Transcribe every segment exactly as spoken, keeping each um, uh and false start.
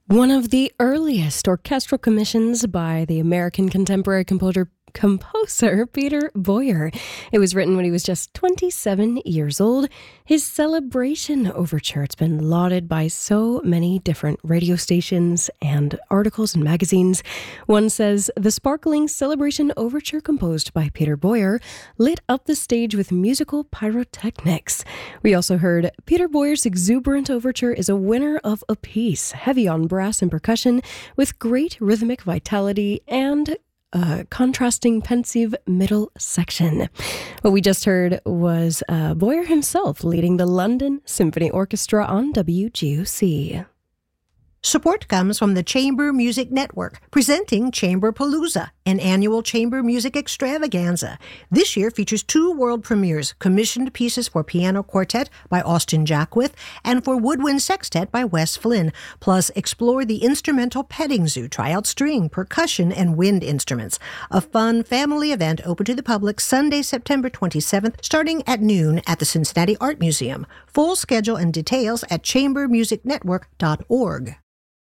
One of the earliest orchestral commissions by the American contemporary composer composer Peter Boyer. It was written when he was just twenty-seven years old. His Celebration Overture, it's been lauded by so many different radio stations and articles and magazines. One says, the sparkling Celebration Overture composed by Peter Boyer lit up the stage with musical pyrotechnics. We also heard Peter Boyer's exuberant overture is a winner of a piece, heavy on brass and percussion, with great rhythmic vitality and Uh, contrasting pensive middle section. What we just heard was uh, Boyer himself leading the London Symphony Orchestra on W G O C. Support comes from the Chamber Music Network, presenting Chamber Palooza, an annual chamber music extravaganza. This year features two world premieres, commissioned pieces for piano quartet by Austin Jackwith and for woodwind sextet by Wes Flynn. Plus, explore the instrumental petting zoo, try out string, percussion, and wind instruments. A fun family event open to the public Sunday, September twenty-seventh, starting at noon at the Cincinnati Art Museum. Full schedule and details at chamber music network dot org.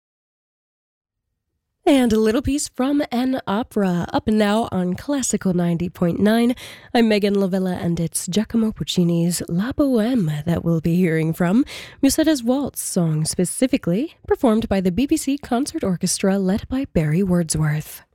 And a little piece from an opera, up now on Classical ninety point nine. I'm Megan Lavilla, and it's Giacomo Puccini's La Bohème that we'll be hearing from. Musetta's Waltz song specifically, performed by the B B C Concert Orchestra led by Barry Wordsworth.